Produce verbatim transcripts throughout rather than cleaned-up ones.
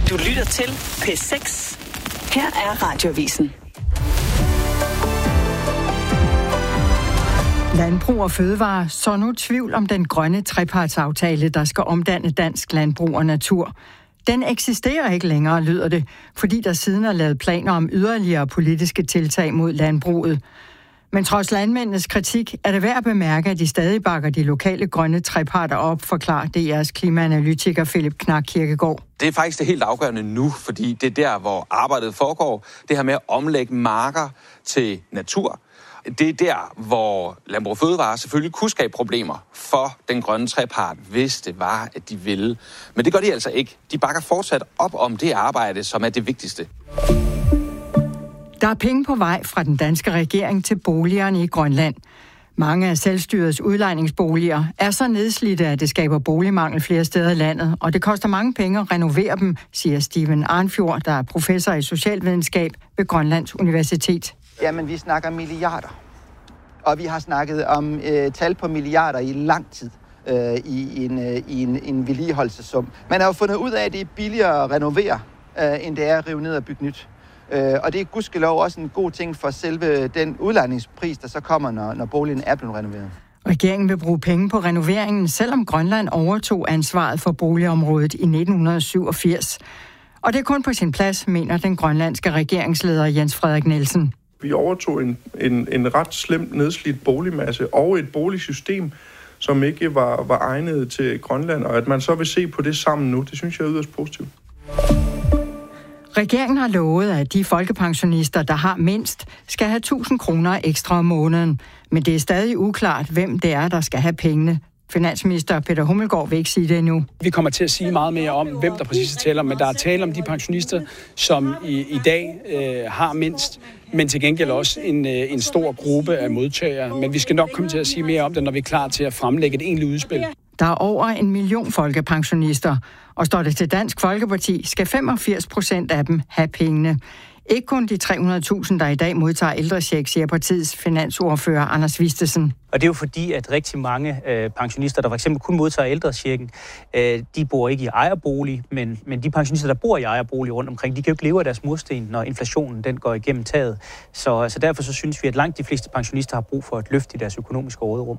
Du lytter til P seks. Her er Radioavisen. Landbrug og Fødevare så nu tvivl om den grønne trepartsaftale, der skal omdanne dansk landbrug og natur. Den eksisterer ikke længere, lyder det, fordi der siden er lavet planer om yderligere politiske tiltag mod landbruget. Men trods landmændenes kritik er det værd at bemærke, at de stadig bakker de lokale grønne treparter op, forklarer D R's klimaanalytiker Philip Knak Kirkegaard. Det er faktisk det helt afgørende nu, fordi det er der, hvor arbejdet foregår. Det her med at omlægge marker til natur. Det er der, hvor Landbrug og Fødevare selvfølgelig kunne skabe problemer for den grønne trepart, hvis det var, at de ville. Men det gør de altså ikke. De bakker fortsat op om det arbejde, som er det vigtigste. Der er penge på vej fra den danske regering til boligerne i Grønland. Mange af selvstyrets udlejningsboliger er så nedslidte, at det skaber boligmangel flere steder i landet, og det koster mange penge at renovere dem, siger Steven Arnfjord, der er professor i socialvidenskab ved Grønlands Universitet. Jamen, vi snakker milliarder, og vi har snakket om øh, tal på milliarder i lang tid øh, i, en, øh, i en, en vedligeholdelsessum. Man har jo fundet ud af, at det er billigere at renovere, øh, end det er at rive ned og bygge nyt. Øh, og det er gudskelov også en god ting for selve den udlejningspris, der så kommer, når, når boligen er blevet renoveret. Regeringen vil bruge penge på renoveringen, selvom Grønland overtog ansvaret for boligområdet i nitten syvogfirs. Og det er kun på sin plads, mener den grønlandske regeringsleder Jens Frederik Nielsen. Vi overtog en, en, en ret slemt nedslidt boligmasse og et boligsystem, som ikke var, var egnet til Grønland, og at man så vil se på det sammen nu, det synes jeg er yderst positivt. Regeringen har lovet, at de folkepensionister, der har mindst, skal have tusind kroner ekstra om måneden. Men det er stadig uklart, hvem det er, der skal have pengene. Finansminister Peter Hummelgaard vil ikke sige det endnu. Vi kommer til at sige meget mere om, hvem der præcis er tale om, men der er tale om de pensionister, som i, i dag øh, har mindst, men til gengæld også en, øh, en stor gruppe af modtagere. Men vi skal nok komme til at sige mere om det, når vi er klar til at fremlægge et egentligt udspil. Der er over en million folkepensionister, og står det til Dansk Folkeparti, skal femogfirs procent af dem have pengene. Ikke kun de tre hundrede tusind, der i dag modtager ældrecheck, siger partiets finansordfører Anders Vistesen. Og det er jo fordi, at rigtig mange øh, pensionister, der for eksempel kun modtager ældrechecken, øh, de bor ikke i ejerbolig, men, men de pensionister, der bor i ejerbolig rundt omkring, de kan jo ikke leve af deres mursten, når inflationen den går igennem taget. Så, så derfor så synes vi, at langt de fleste pensionister har brug for et løft i deres økonomiske råderum.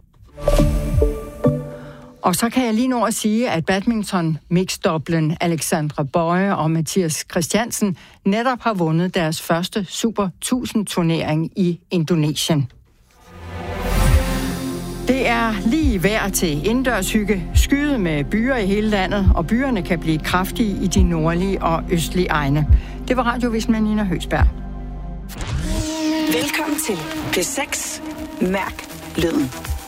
Og så kan jeg lige nå at sige, at badminton-mixdoblen Alexandra Bøje og Mathias Christiansen netop har vundet deres første Super tusind-turnering i Indonesien. Det er lige værd til indendørshygge, skyde med byer i hele landet, og byerne kan blive kraftige i de nordlige og østlige egne. Det var Radioavisen med Nina Høgsberg. Velkommen til P seks. Mærk lyden.